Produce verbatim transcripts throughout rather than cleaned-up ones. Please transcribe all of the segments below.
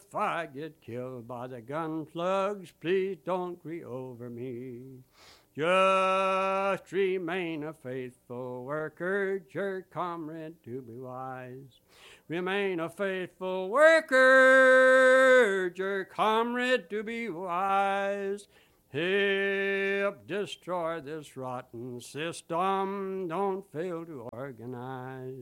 if I get killed by the gun slugs, please don't grieve over me. Just remain a faithful worker, your comrade to be wise. Remain a faithful worker, your comrade to be wise. Help destroy this rotten system, don't fail to organize.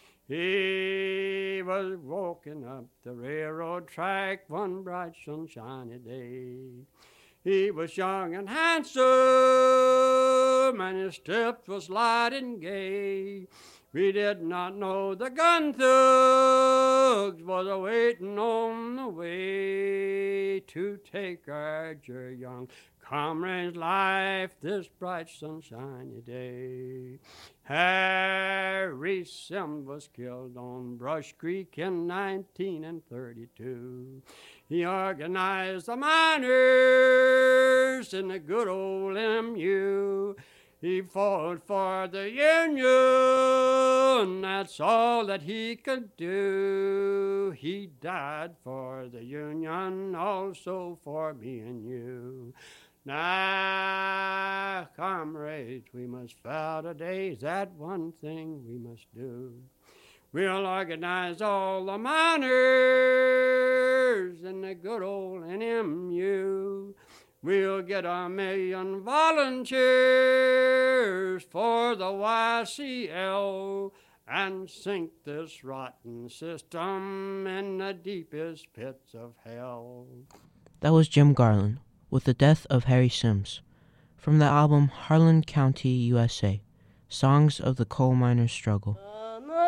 He was walking up the railroad track one bright sunshiny day. He was young and handsome, and his step was light and gay. We did not know the gun thugs was a-waiting on the way to take our dear young comrade's life this bright sunshiny day. Harry Sims was killed on Brush Creek in nineteen thirty-two. He organized the miners in the good old M U. He fought for the Union, that's all that he could do. He died for the Union, also for me and you. Now, comrades, we must vow today that one thing we must do. We'll organize all the miners in the good old N M U. We'll get a million volunteers for the Y C L and sink this rotten system in the deepest pits of hell. That was Jim Garland with The Death of Harry Sims from the album Harlan County, U S A, Songs of the Coal Miners' Struggle.